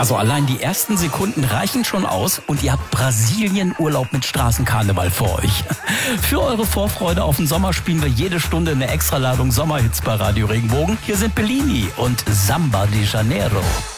Also allein die ersten Sekunden reichen schon aus und ihr habt Brasilien-Urlaub mit Straßenkarneval vor euch. Für eure Vorfreude auf den Sommer spielen wir jede Stunde eine Extraladung Sommerhits bei Radio Regenbogen. Hier sind Bellini und Samba de Janeiro.